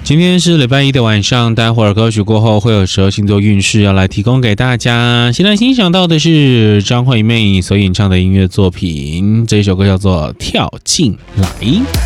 今天是礼拜一的晚上，待会儿歌曲过后会有12星座运势要来提供给大家。现在欣赏到的是张惠妹所演唱的音乐作品，这首歌叫做《跳进来》。